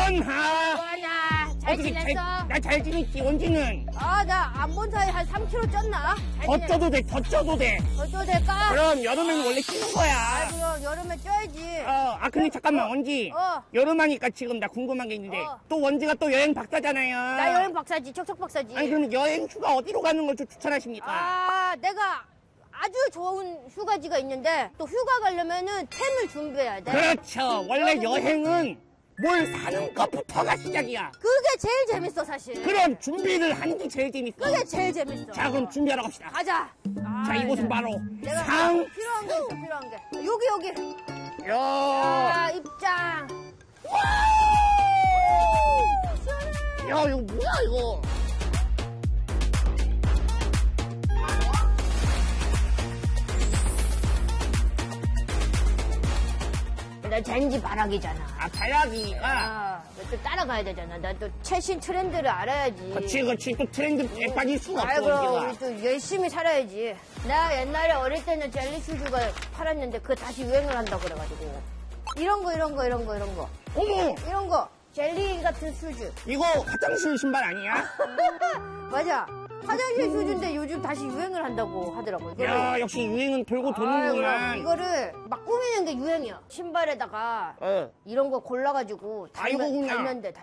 원하. 뭐하냐? 잘 지냈어? 나 잘 지냈지, 원지는. 아, 나 안 본 사이 한 3kg 쪘나? 더 쪄도 돼, 더 쪄도 돼. 더 쪄도 될까? 그럼 여름에는 원래 찌는 거야. 그럼 여름에 쪄야지. 근데 잠깐만, 원지. 여름 하니까 지금 나 궁금한 게 있는데. 또 원지가 또 여행 박사잖아요. 나 여행 박사지, 척척 박사지. 아니, 그럼 여행 휴가 어디로 가는 걸 좀 추천하십니까? 아, 내가 아주 좋은 휴가지가 있는데, 또 휴가 가려면은 템을 준비해야 돼. 그렇죠. 원래 여행은 뭘 사는 것부터가 시작이야. 그게 제일 재밌어, 사실. 그럼 준비를 하는 게 제일 재밌어. 그게 제일 재밌어. 자, 그럼 준비하러 갑시다. 가자. 자, 이곳은 바로 내가 상. 필요한 게 있어, 필요한 게. 여기. 야, 아, 입장. 야, 이거 뭐야, 이거. 나 젠지 바라기잖아. 아, 바라기가. 또 따라가야 되잖아. 나 또 최신 트렌드를 알아야지. 그치. 또 트렌드에 빠질 수가 없어, 아이고, 원지가. 우리 또 열심히 살아야지. 나 옛날에 어릴 때는 젤리 슈즈가 팔았는데 그거 다시 유행을 한다고 그래가지고. 이런 거. 어머! 이런 거. 젤리 같은 슈즈. 이거 화장실 신발 아니야? 맞아. 화장실 슈즈인데 요즘 다시 유행을 한다고 하더라고. 야, 역시 유행은 돌고 도는구만. 이거를 막 꾸미는 게 유행이야. 신발에다가 이런 거 골라가지고 달면 돼.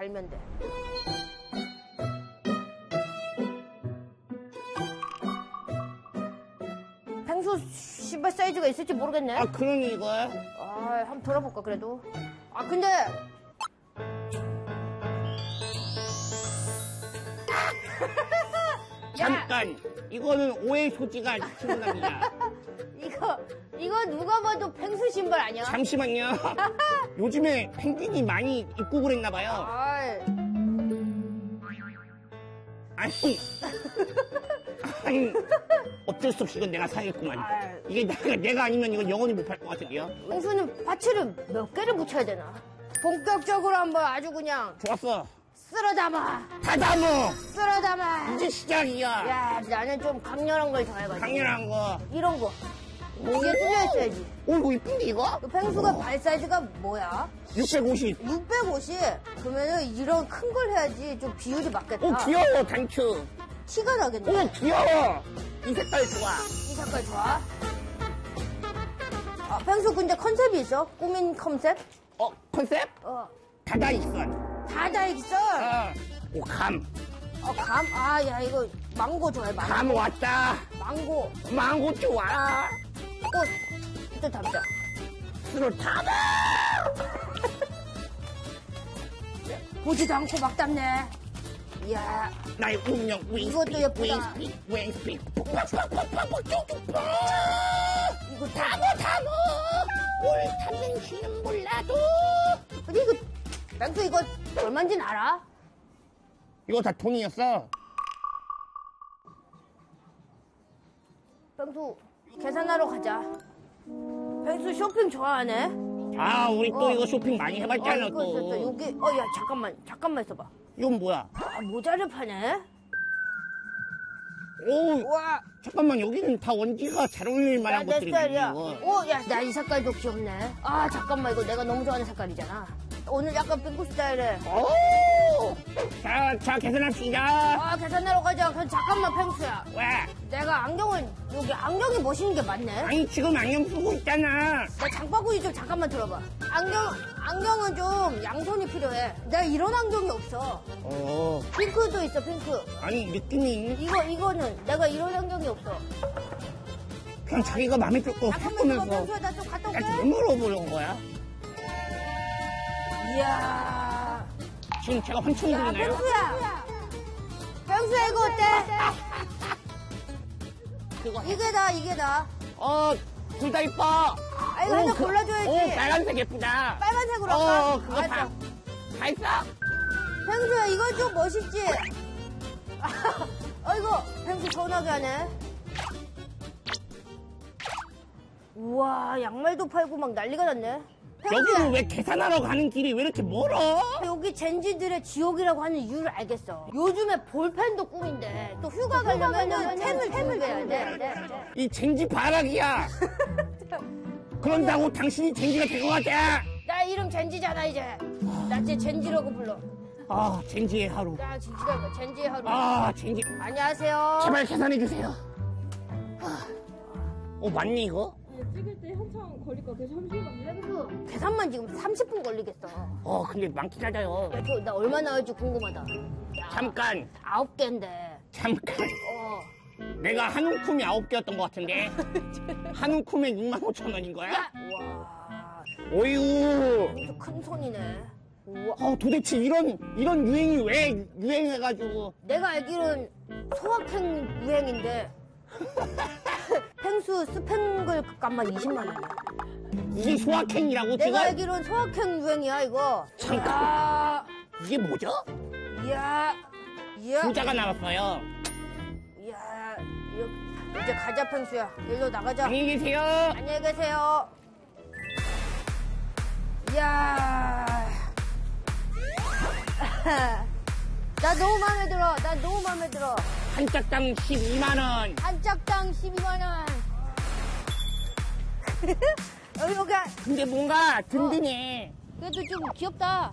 펭수 신발 사이즈가 있을지 모르겠네. 아, 그러니 이거야? 한번 돌아볼까 그래도. 근데 잠깐. 이거는 오해 소지가 충분합니다. 이거 누가 봐도 펭수 신발 아니야? 잠시만요. 요즘에 펭귄이 많이 입고 그랬나봐요. 아니, 어쩔 수 없이 이건 내가 사야겠구만. 이게 내가 아니면 이건 영원히 못 팔 것 같은데요? 펭수는 파츠를 몇 개를 붙여야 되나? 본격적으로 한번 아주 그냥 좋았어. 쓸어 담아. 다 담어. 쓸어 담아. 이제 시작이야. 야, 나는 좀 강렬한 걸 좋아해가지고. 강렬한 거. 이런 거. 이게 뚫려 있어야지. 이거 이쁜데 이거? 펭수가 발 사이즈가 뭐야? 650. 650? 그러면은 이런 큰 걸 해야지 좀 비율이 맞겠다. 귀여워, 단추. 티가 나겠네. 귀여워. 이 색깔 좋아. 이 색깔 좋아? 펭수 근데 컨셉이 있어? 꾸민 컨셉? 컨셉? 다다익선. 다다익선? 감. 감? 야, 이거 망고 좋아해, 망고. 감 왔다. 망고 좋아. 또 담자. 술을 담아! 보지도 않고 막 담네. 이야. 나의 운명, 이것도 예쁘다. 윙스픽. 이거 담어! 뭘 담는지는 몰라도. 근데 이거, 펭수 이거 얼마인지는 알아? 이거 다 돈이었어. 펭수, 계산하러 가자. 펭수 쇼핑 좋아하네? 우리 또 이거 쇼핑 많이 해봤잖아, 이거 또. 있었어. 여기, 야, 잠깐만 있어봐. 이건 뭐야? 모자를 파네? 와. 잠깐만, 여기는 다 원지가 잘 어울릴 만한 내 것들이 스타일이야. 많네. 야, 나 이 색깔도 귀엽네. 잠깐만, 이거 내가 너무 좋아하는 색깔이잖아. 오늘 약간 핑크 스타일에. 자, 계산합시다. 계산하러 가자. 그럼 잠깐만, 펭수야. 왜? 내가 여기 안경이 멋있는 게 맞네? 아니, 지금 안경 쓰고 있잖아. 나 장바구니 좀 잠깐만 들어봐. 안경은 좀 양손이 필요해. 내가 이런 안경이 없어. 핑크도 있어, 핑크. 아니, 느낌이. 이거는 내가 이런 안경이 없어. 그냥 자기가 마음에 들고 잠깐만, 바꾸면서. 펭수야, 나 좀 갔다 올게. 나 눈으로 보는 거야. 이야. 지금 제가 환청이 들리나요? 펭수야, 이거 어때? 이게 다. 둘 다 이뻐. 이거 하나 골라줘야지. 빨간색 예쁘다. 빨간색으로 할까? 그거 다 있어? 펭수야, 이거 좀 멋있지? 이거 펭수 서운하게 하네. 우와, 양말도 팔고 막 난리가 났네. 여기는 왜 계산하러 가는 길이 왜 이렇게 멀어? 여기 젠지들의 지옥이라고 하는 이유를 알겠어. 요즘에 볼펜도 꿈인데 또 휴가 가려면 템을 준비해야 돼. 이 젠지 바라기야. 그런다고 당신이 젠지가 될 것 같아. 나 이름 젠지잖아 이제. 나 이제 젠지라고 불러. 아, 젠지의 하루. 나 진지가 젠지의 하루. 아, 젠지. 안녕하세요. 제발 계산해주세요. 맞니, 이거? 찍을 때 한참 걸릴 것 같아요. 잠시만요. 계산만 지금 30분 걸리겠어. 근데 많긴 하다요. 야, 나 얼마 나올지 궁금하다. 야, 잠깐, 9개인데. 잠깐. 어. 내가 한 움큼이 9개였던 것 같은데. 한 움큼에 65,000원인 거야? 와, 어휴. 엄청 큰 손이네. 우와. 도대체 이런 유행이 왜 유행해가지고. 내가 알기로는 소확행 유행인데 펭수 스팽글 값만 20만 원이야. 이게 소확행이라고 지금? 내가 알기로는 소확행 유행이야 이거. 잠깐. 이게 뭐죠? 이야, 이야, 부자가 나왔어요. 이야. 이제 가자 펭수야. 일로 나가자. 안녕히 계세요. 안녕히 계세요. 이야. 나 너무 마음에 들어. 나 너무 마음에 들어. 한 짝당 12만원. 한 짝당 12만원. 여기가 근데 뭔가 든든해. 그래도 좀 귀엽다.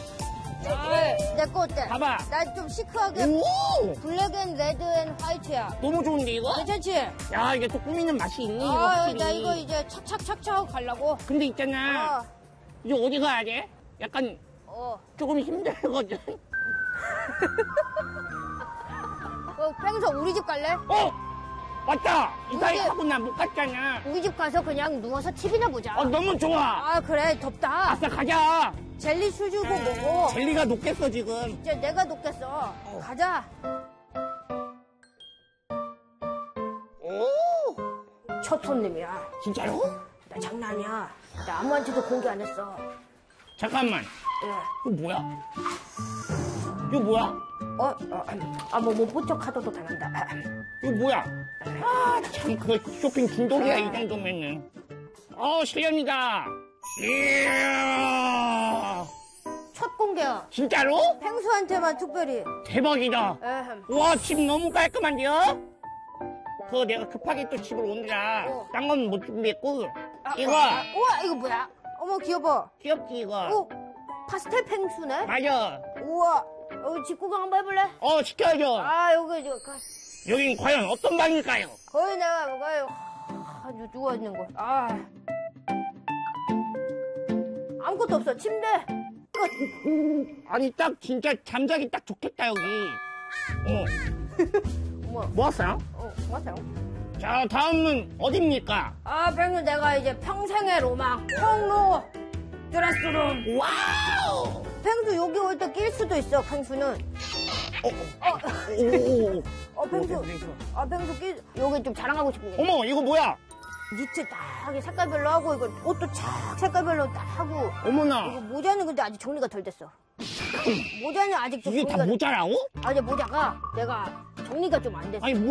내 거 어때? 봐봐. 나 좀 시크하게 오! 블랙 앤 레드 앤 화이트야. 너무 좋은데, 이거? 괜찮지? 야, 이게 또 꾸미는 맛이 있니, 이거 아, 확실히. 나 이거 이제 착착착착 하고 가려고. 근데 있잖아. 이제 어디 가야 돼? 약간 조금 힘들거든. 펭수 우리 집 갈래? 맞다! 이 사이 우리 집- 하고 나 못 갔잖아. 우리 집 가서 그냥 누워서 TV나 보자. 너무 좋아. 아, 그래. 덥다. 아싸, 가자. 젤리 수주고 뭐고. 젤리가 녹겠어, 지금. 이제 내가 녹겠어. 가자. 오! 첫 손님이야. 진짜요? 나 장난 아니야. 나 아무한테도 공개 안 했어. 잠깐만. 예. 이거 뭐야? 이거 뭐야? 뭐 못 본 척 하셔도 되는다. 이거 뭐야? 참, 그 쇼핑 중독이야, 이 정도면은. 실례합니다. 이야. 첫 공개야. 진짜로? 펭수한테만 특별히. 대박이다. 에헴. 와, 집 너무 깔끔한데요? 그거 내가 급하게 또 집을 오느라 딴 건 못 준비했고. 이거, 우와, 이거 뭐야? 어머, 귀여워. 귀엽지, 이거? 오, 파스텔 펭수네? 맞아. 우와. 여기 집 구경 한번 해볼래? 시켜야죠. 여기, 여긴 과연 어떤 방일까요? 거기 내가 뭐가요? 아주 누워있는 곳. 아무것도 없어. 침대. 끝. 아니, 딱, 진짜 잠자기 딱 좋겠다, 여기. 어머, 어머, 뭐 왔어요? 맞아요. 자, 다음은 어딥니까? 펭수 내가 이제 평생의 로망. 통로 드레스룸. 와우! 펭수 여기 올 때 낄 수도 있어, 펭수는. 오. 펭수. 펭수 여기 좀 자랑하고 싶은 게. 어머, 이거 뭐야? 니트 딱 색깔별로 하고, 이거 옷도 착 색깔별로 딱 하고. 어머나. 이거 모자는 근데 아직 정리가 덜 됐어. 모자는 아직 좀 이게 다 정리가 모자라고? 이제 모자가 내가 정리가 좀 안 됐어. 아니,